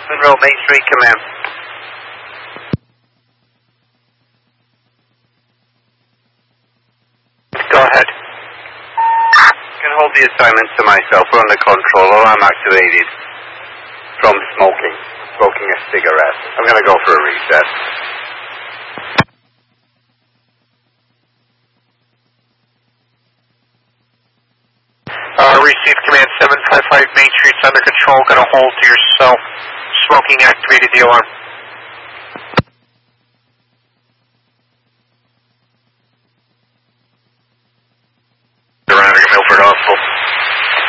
Monroe, Main Street, command. Go ahead. You can hold the assignment to myself. We're under control. Alarm activated from smoking a cigarette. I'm going to go for a reset. Receive command 755 Main Street's under control. Going to hold to yourself. Smoking activated the alarm.